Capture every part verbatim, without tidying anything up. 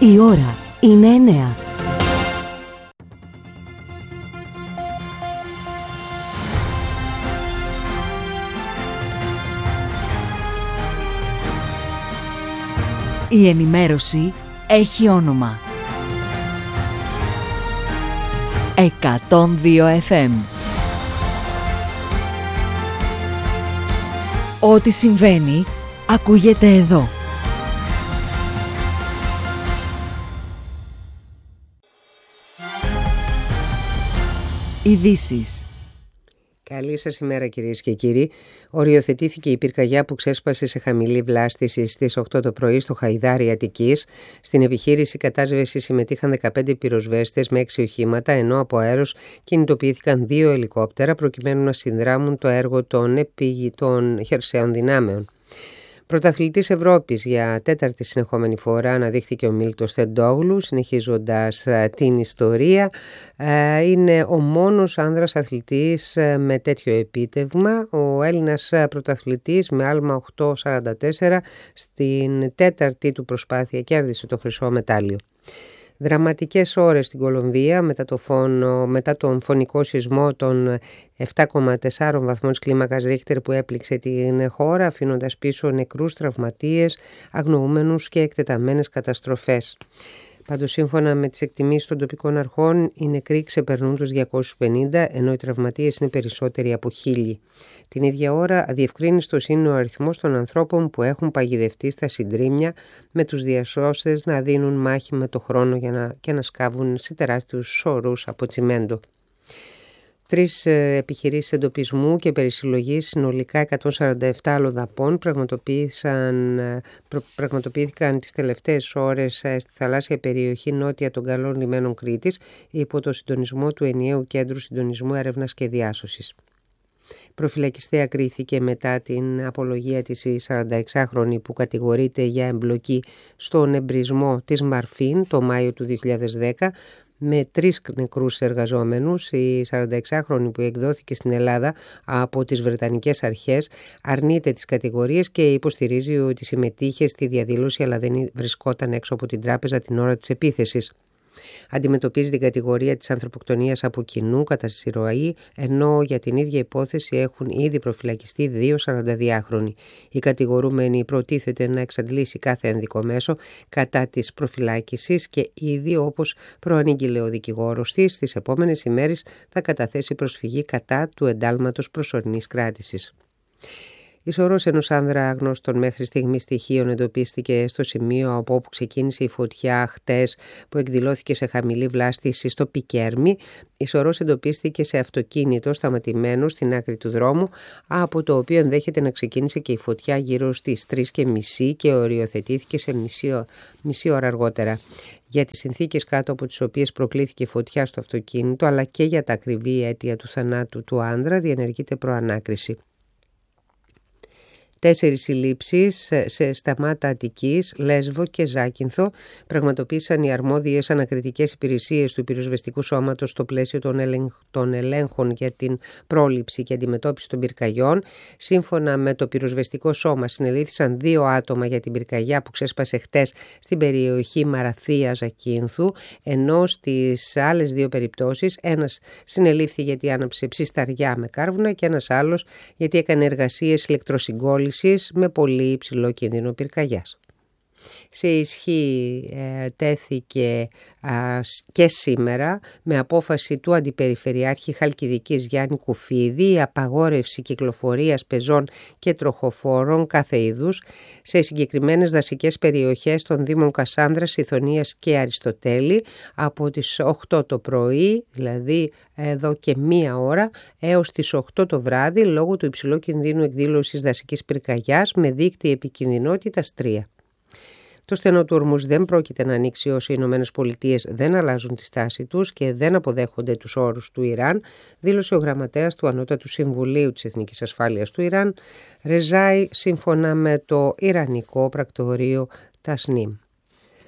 Η ώρα είναι εννέα. Η ενημέρωση έχει όνομα. εκατόν δύο εφ εμ. Ό,τι συμβαίνει, ακούγεται εδώ. Ειδήσεις. Καλή σας ημέρα κυρίες και κύριοι. Οριοθετήθηκε η πυρκαγιά που ξέσπασε σε χαμηλή βλάστηση στις οκτώ το πρωί στο Χαϊδάρι Αττικής. Στην επιχείρηση κατάσβεσης συμμετείχαν δεκαπέντε πυροσβέστες με έξι οχήματα, ενώ από αέρος κινητοποιήθηκαν δύο ελικόπτερα προκειμένου να συνδράμουν το έργο των επίγειτων χερσαίων δυνάμεων. Πρωταθλητής Ευρώπης για τέταρτη συνεχόμενη φορά αναδείχθηκε ο Μίλτος Τεντόγλου, συνεχίζοντας την ιστορία. Είναι ο μόνος άνδρας αθλητής με τέτοιο επίτευγμα. Ο Έλληνας πρωταθλητής με άλμα οκτώ σαράντα τέσσερα στην τέταρτη του προσπάθεια κέρδισε το χρυσό μετάλλιο. Δραματικές ώρες στην Κολομβία μετά, το φόνο, μετά τον φωνικό σεισμό των επτά κόμμα τέσσερα βαθμών κλίμακας Ρίχτερ που έπληξε την χώρα, αφήνοντας πίσω νεκρούς, τραυματίες, αγνοούμενους και εκτεταμένες καταστροφές. Πάντως, σύμφωνα με τις εκτιμήσεις των τοπικών αρχών, οι νεκροί ξεπερνούν τους διακόσιους πενήντα, ενώ οι τραυματίες είναι περισσότεροι από χίλιοι. Την ίδια ώρα, αδιευκρίνιστος είναι ο αριθμός των ανθρώπων που έχουν παγιδευτεί στα συντρίμμια, με τους διασώστες να δίνουν μάχη με το χρόνο για να, και να σκάβουν σε τεράστιους σωρούς από τσιμέντο. Τρεις επιχειρήσεις εντοπισμού και περισυλλογής συνολικά εκατόν σαράντα επτά αλλοδαπών πραγματοποιήθηκαν τις τελευταίες ώρες στη θαλάσσια περιοχή νότια των καλών λιμένων Κρήτης υπό το συντονισμό του Ενιαίου Κέντρου Συντονισμού Έρευνας και Διάσωσης. Προφυλακιστέα κρίθηκε μετά την απολογία της η σαρανταεξάχρονη που κατηγορείται για εμπλοκή στον εμπρισμό της Μαρφίν το Μάιο του δύο χιλιάδες δέκα, με τρεις νεκρούς εργαζόμενους. Η σαρανταεξάχρονη που εκδόθηκε στην Ελλάδα από τις Βρετανικές αρχές αρνείται τις κατηγορίες και υποστηρίζει ότι συμμετείχε στη διαδήλωση αλλά δεν βρισκόταν έξω από την τράπεζα την ώρα της επίθεσης. Αντιμετωπίζει την κατηγορία της ανθρωποκτονίας από κοινού κατά συρροή, ενώ για την ίδια υπόθεση έχουν ήδη προφυλακιστεί δύο σαρανταδυάχρονοι. Η κατηγορούμενη προτίθεται να εξαντλήσει κάθε ένδικο μέσο κατά της προφυλάκησης και ήδη, όπως προανήγγειλε ο δικηγόρος της, στις επόμενες ημέρες θα καταθέσει προσφυγή κατά του εντάλματος προσωρινής κράτησης. Η σωρός ενός άνδρα άγνωστων μέχρι στιγμή στοιχείων εντοπίστηκε στο σημείο από όπου ξεκίνησε η φωτιά χτες που εκδηλώθηκε σε χαμηλή βλάστηση στο Πικέρμι. Η σωρός εντοπίστηκε σε αυτοκίνητο σταματημένο στην άκρη του δρόμου, από το οποίο ενδέχεται να ξεκίνησε και η φωτιά γύρω στις τρεις και μισή και οριοθετήθηκε σε μισή, μισή ώρα αργότερα. Για τις συνθήκες κάτω από τις οποίες προκλήθηκε η φωτιά στο αυτοκίνητο, αλλά και για τα ακριβή αίτια του θανάτου του άνδρα, διενεργείται προανάκριση. Τέσσερις συλλήψεις σε Σταμάτα Αττικής, Λέσβο και Ζάκυνθο πραγματοποίησαν οι αρμόδιες ανακριτικές υπηρεσίες του πυροσβεστικού σώματος στο πλαίσιο των, ελεγ... των ελέγχων για την πρόληψη και αντιμετώπιση των πυρκαγιών. Σύμφωνα με το πυροσβεστικό σώμα, συνελήφθησαν δύο άτομα για την πυρκαγιά που ξέσπασε χτες στην περιοχή Μαραθία Ζακύνθου, ενώ στις άλλες δύο περιπτώσεις ένας συνελήφθη γιατί άναψε ψισταριά με κάρβουνα και ένας άλλος γιατί έκανε εργασίες ηλεκτροσυγκόλλησης με πολύ υψηλό κίνδυνο πυρκαγιάς. Σε ισχύ ε, τέθηκε α, και σήμερα με απόφαση του Αντιπεριφερειάρχη Χαλκιδικής Γιάννη Κουφίδη η απαγόρευση κυκλοφορίας πεζών και τροχοφόρων κάθε είδους σε συγκεκριμένες δασικές περιοχές των Δήμων Κασάνδρας, Ιθωνίας και Αριστοτέλη από τις οκτώ το πρωί, δηλαδή εδώ και μία ώρα, έως τις οκτώ το βράδυ λόγω του υψηλού κινδύνου εκδήλωσης δασικής πυρκαγιάς με δείκτη επικινδυνότητας τρία. Το στενό του Ορμούζ δεν πρόκειται να ανοίξει όσο οι Ηνωμένες Πολιτείες δεν αλλάζουν τη στάση τους και δεν αποδέχονται τους όρους του Ιράν, δήλωσε ο γραμματέας του Ανώτατου Συμβουλίου της Εθνικής Ασφάλειας του Ιράν, Ρεζάι, σύμφωνα με το Ιρανικό πρακτορείο Τασνίμ.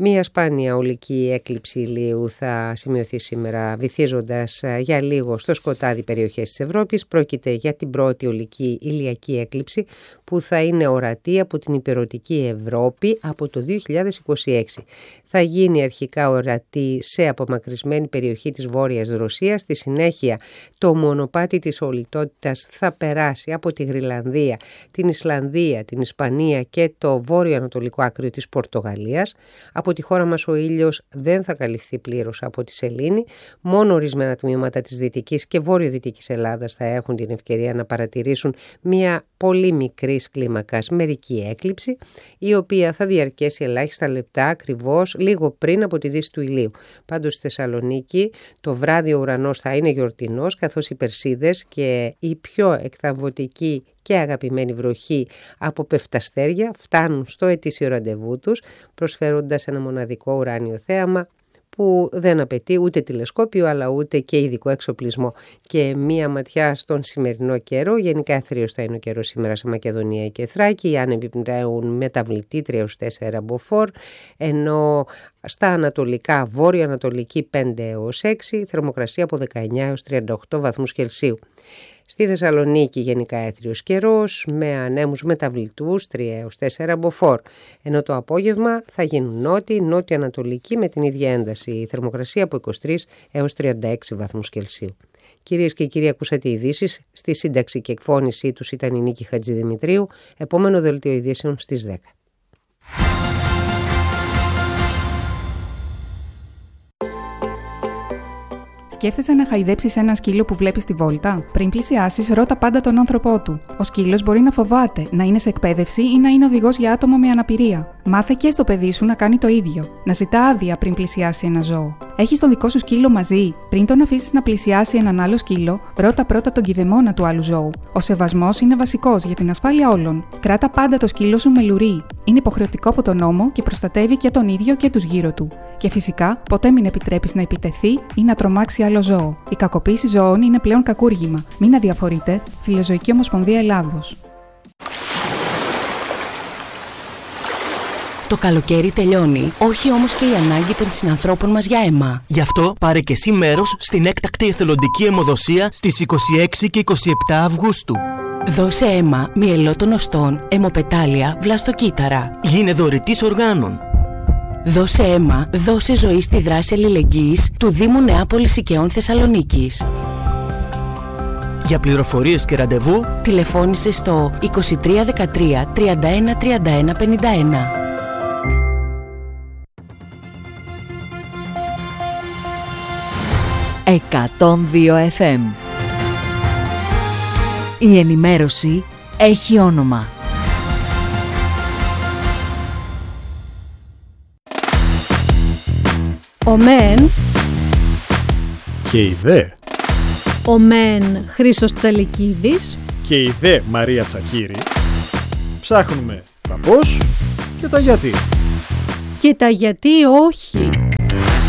Μία σπάνια ολική έκλειψη ηλίου θα σημειωθεί σήμερα, βυθίζοντας για λίγο στο σκοτάδι περιοχές της Ευρώπης. Πρόκειται για την πρώτη ολική ηλιακή έκλειψη που θα είναι ορατή από την υπερωτική Ευρώπη από το δύο χιλιάδες είκοσι έξι. Θα γίνει αρχικά ορατή σε απομακρυσμένη περιοχή της Βόρειας Ρωσίας. Στη συνέχεια το μονοπάτι της ολιτότητας θα περάσει από τη Γρυλανδία, την Ισλανδία, την Ισπανία και το βόρειο-ανατολικό άκριο της Πορτογαλίας. Από τη χώρα μας ο ήλιος δεν θα καλυφθεί πλήρως από τη σελήνη. Μόνο ορισμένα τμήματα της δυτικής και βόρειο-δυτικής Ελλάδας θα έχουν την ευκαιρία να παρατηρήσουν μια πολύ μικρής κλίμακας μερική έκλειψη, η οποία θα διαρκέσει ελάχιστα λεπτά ακριβώς λίγο πριν από τη δύση του ηλίου. Πάντως στη Θεσσαλονίκη το βράδυ ο ουρανός θα είναι γιορτινός, καθώς οι Περσίδες και η πιο εκθαμβωτική και αγαπημένη βροχή από πεφταστέρια φτάνουν στο ετήσιο ραντεβού τους, προσφέροντας ένα μοναδικό ουράνιο θέαμα που δεν απαιτεί ούτε τηλεσκόπιο αλλά ούτε και ειδικό εξοπλισμό. Και μία ματιά στον σημερινό καιρό. Γενικά αίθριος θα είναι ο καιρός σήμερα σε Μακεδονία και Θράκη. Οι άνεμοι πνέουν μεταβλητή τρία έως τέσσερα μποφόρ, ενώ στα ανατολικά, βόρειο-ανατολική πέντε έως έξι, θερμοκρασία από δεκαεννιά έως τριάντα οκτώ βαθμούς Κελσίου. Στη Θεσσαλονίκη γενικά έθριος καιρός με ανέμους μεταβλητούς τρία έως τέσσερα μποφόρ, ενώ το απόγευμα θα γίνουν νότιοι, νότιο-ανατολική με την ίδια ένταση, η θερμοκρασία από είκοσι τρία έως τριάντα έξι βαθμούς Κελσίου. Κυρίες και κύριοι, ακούσατε ειδήσεις. Στη σύνταξη και εκφώνησή τους ήταν η Νίκη Χατζηδημητρίου. Επόμενο δελτίο ειδήσεων στις δέκα. Σκέφτεσαι να χαϊδέψεις ένα σκύλο που βλέπεις στη βόλτα? Πριν πλησιάσεις, ρώτα πάντα τον άνθρωπό του. Ο σκύλος μπορεί να φοβάται, να είναι σε εκπαίδευση ή να είναι οδηγός για άτομο με αναπηρία. Μάθε και στο παιδί σου να κάνει το ίδιο. Να ζητά άδεια πριν πλησιάσει ένα ζώο. Έχεις το δικό σου σκύλο μαζί? Πριν τον αφήσεις να πλησιάσει έναν άλλο σκύλο, ρώτα πρώτα τον κηδεμόνα του άλλου ζώου. Ο σεβασμός είναι βασικός για την ασφάλεια όλων. Κράτα πάντα το σκύλο σου με λουρί. Είναι υποχρεωτικό από τον νόμο και προστατεύει και τον ίδιο και τους γύρω του. Και φυσικά, ποτέ μην επιτρέπεις να επιτεθεί ή να τρομάξει άλλο ζώο. Η κακοποίηση ζώων είναι πλέον κακούργημα. Μην αδιαφορείτε. Φιλοζωική Ομοσπονδία Ελλάδος. Το καλοκαίρι τελειώνει, όχι όμως και η ανάγκη των συνανθρώπων μας για αίμα. Γι' αυτό πάρε και εσύ μέρος στην έκτακτη εθελοντική αιμοδοσία στις είκοσι έξι και είκοσι επτά Αυγούστου. Δώσε αίμα μυελό των οστών, αιμοπετάλια, βλαστοκύτταρα. Γίνε δωρητής οργάνων. Δώσε αίμα, δώσε ζωή στη δράση αλληλεγγύης του Δήμου Νεάπολης Οικαιών Θεσσαλονίκης. Για πληροφορίες και ραντεβού, τηλεφώνησε στο είκοσι τρία δεκατρία τριάντα ένα τριάντα ένα πενήντα ένα. εκατόν δύο εφ εμ. Η ενημέρωση έχει όνομα. Ο μεν και η δε. Ο μεν Χρήστος Τσαλικίδης Και η δε Μαρία Τσακύρη. Ψάχνουμε τα πώς και τα γιατί. Και τα γιατί όχι.